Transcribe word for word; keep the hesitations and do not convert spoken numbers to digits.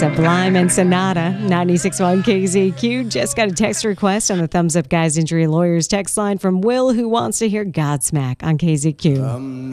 Sublime and Sonata, ninety-six point one K Z Q. Just got a text request on the Thumbs Up Guys Injury Lawyers text line from Will, who wants to hear Godsmack on K Z Q. Um.